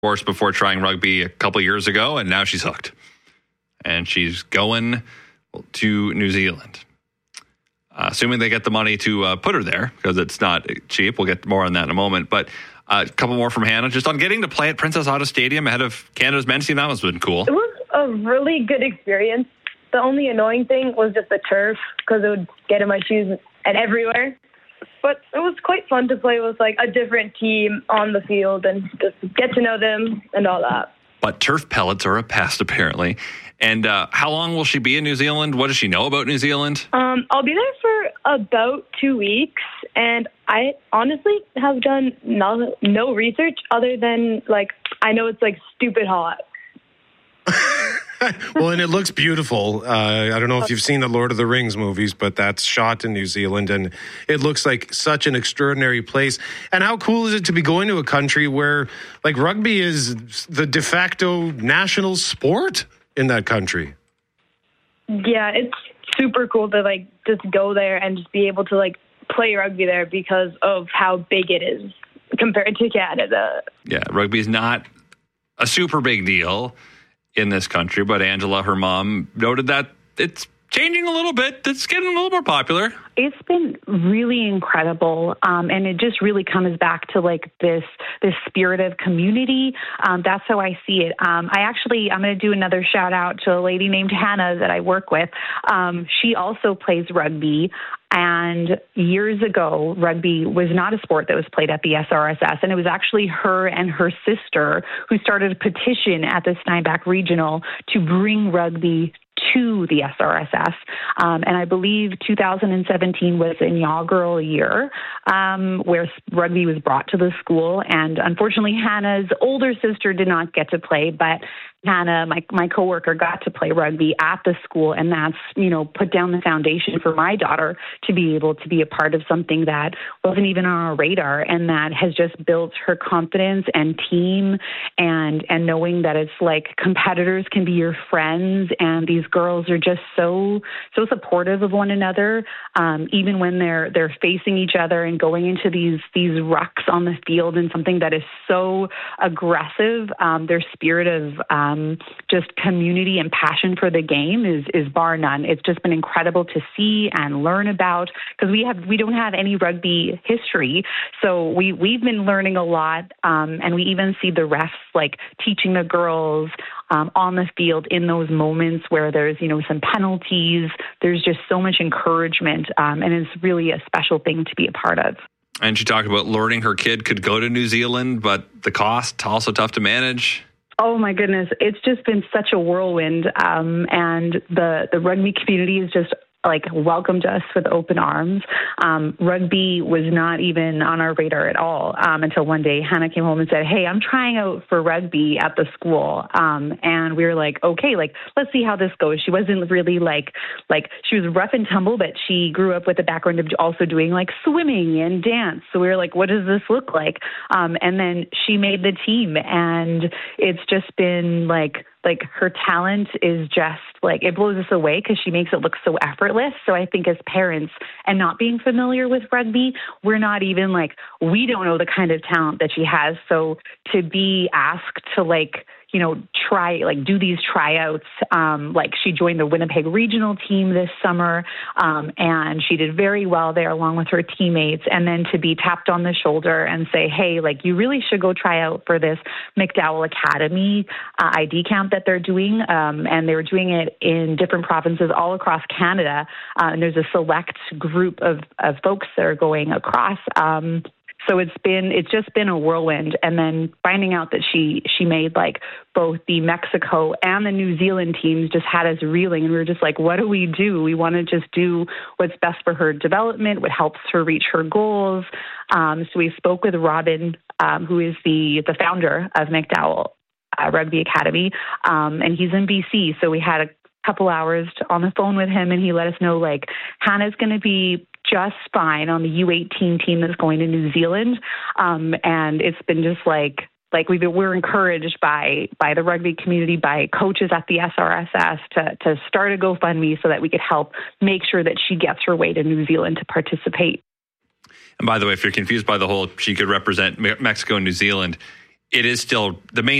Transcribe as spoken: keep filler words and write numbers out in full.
course, before trying rugby a couple years ago, and now she's hooked. And she's going to New Zealand. Uh, assuming they get the money to uh, put her there, because it's not cheap. We'll get more on that in a moment. But uh, a couple more from Hannah. Just on getting to play at Princess Auto Stadium ahead of Canada's men's team, that must have been cool. It was a really good experience. The only annoying thing was just the turf, because it would get in my shoes and everywhere. But it was quite fun to play with like a different team on the field and just get to know them and all that. But turf pellets are a pest, apparently. And uh, how long will she be in New Zealand? What does she know about New Zealand? Um, I'll be there for about two weeks, and I honestly have done no, no research other than, like, I know it's, like, stupid hot. Well, and it looks beautiful. Uh, I don't know if you've seen the Lord of the Rings movies, but that's shot in New Zealand, and it looks like such an extraordinary place. And how cool is it to be going to a country where, like, rugby is the de facto national sport in that country? Yeah, it's super cool to, like, just go there and just be able to, like, play rugby there because of how big it is compared to Canada. Yeah, rugby is not a super big deal in this country, but Angela, her mom, noted that it's changing a little bit. It's getting a little more popular. It's been really incredible, um, and it just really comes back to like this this spirit of community. Um, that's how I see it. Um, I actually, I'm going to do another shout out to a lady named Hannah that I work with. Um, she also plays rugby, and years ago, rugby was not a sport that was played at the S R S S, and it was actually her and her sister who started a petition at the Steinbach Regional to bring rugby to the S R S S. Um, and I believe two thousand seventeen was an inaugural year um, where rugby was brought to the school. And unfortunately, Hannah's older sister did not get to play, but Hannah, my, my coworker, got to play rugby at the school, and that's, you know, put down the foundation for my daughter to be able to be a part of something that wasn't even on our radar, and that has just built her confidence and team, and and knowing that it's like competitors can be your friends, and these girls are just so so supportive of one another, um, even when they're they're facing each other and going into these these rucks on the field and something that is so aggressive. Um, their spirit of um, Um, just community and passion for the game is is bar none. It's just been incredible to see and learn about, because we have we don't have any rugby history, so we we've been learning a lot, um, and we even see the refs like teaching the girls um, on the field in those moments where there's you know some penalties. There's just so much encouragement, um, and it's really a special thing to be a part of. And she talked about learning her kid could go to New Zealand, but the cost also tough to manage. Oh my goodness, it's just been such a whirlwind, um, and the, the rugby community is just like welcomed us with open arms. Um, rugby was not even on our radar at all um, until one day Hannah came home and said, "Hey, I'm trying out for rugby at the school," um, and we were like, "Okay, like let's see how this goes." She wasn't really like like she was rough and tumble, but she grew up with a background of also doing like swimming and dance. So we were like, "What does this look like?" Um, and then she made the team, and it's just been like. Like her talent is just like, it blows us away because she makes it look so effortless. So I think as parents and not being familiar with rugby, we're not even like, we don't know the kind of talent that she has. So to be asked to like, you know, try, like do these tryouts. Um, like she joined the Winnipeg regional team this summer, um, and she did very well there along with her teammates. And then to be tapped on the shoulder and say, hey, like you really should go try out for this McDowell Academy uh, I D camp that they're doing. Um, and they were doing it in different provinces all across Canada. Uh, and there's a select group of, of folks that are going across. Um, So it's been, it's just been a whirlwind. And then finding out that she, she made like both the Mexico and the New Zealand teams just had us reeling. And we were just like, what do we do? We want to just do what's best for her development, what helps her reach her goals. Um, so we spoke with Robin, um, who is the, the founder of McDowell uh, Rugby Academy. Um, and he's in B C. So we had a couple hours on the phone with him, and he let us know like Hannah's going to be just fine on the U eighteen team that's going to New Zealand. Um, and it's been just like, like we've been, we're encouraged by, by the rugby community, by coaches at the S R S S to, to start a GoFundMe so that we could help make sure that she gets her way to New Zealand to participate. And by the way, if you're confused by the whole, she could represent Mexico and New Zealand, it is still the main